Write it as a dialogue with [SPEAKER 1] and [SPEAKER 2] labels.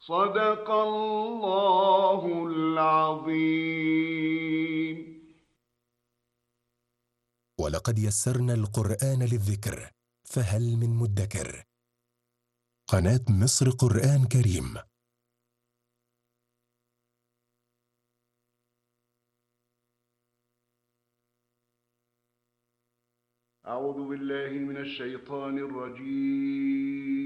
[SPEAKER 1] صدق الله العظيم.
[SPEAKER 2] ولقد يسرنا القرآن للذكر فهل من مدكر. قناة مصر قرآن كريم.
[SPEAKER 1] أعوذ بالله من الشيطان الرجيم.